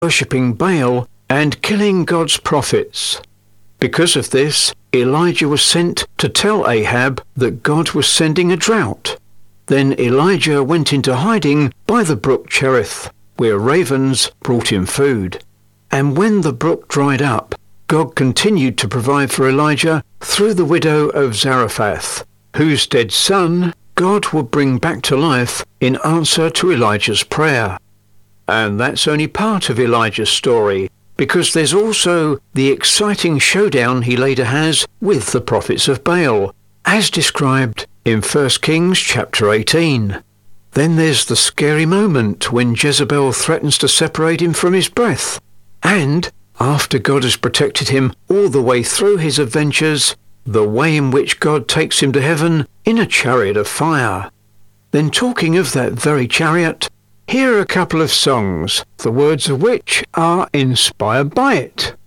worshipping Baal and killing God's prophets. Because of this, Elijah was sent to tell Ahab that God was sending a drought. Then Elijah went into hiding by the brook Cherith, where ravens brought him food. And when the brook dried up, God continued to provide for Elijah through the widow of Zarephath, whose dead son God would bring back to life in answer to Elijah's prayer. And that's only part of Elijah's story, because there's also the exciting showdown he later has with the prophets of Baal, as described in 1 Kings chapter 18. Then there's the scary moment when Jezebel threatens to separate him from his breath. And, after God has protected him all the way through his adventures, the way in which God takes him to heaven in a chariot of fire. Then, talking of that very chariot, here are a couple of songs, the words of which are inspired by it.